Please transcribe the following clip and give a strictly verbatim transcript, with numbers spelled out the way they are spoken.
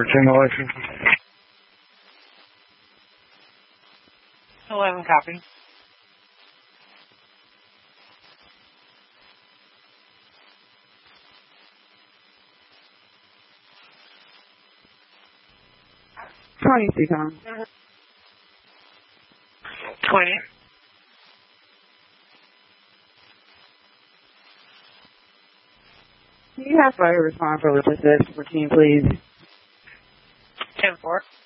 Virginia license. eleven copy. twenty-three Tom. twenty. Can you have fire respond for logistics fourteen, please? ten four.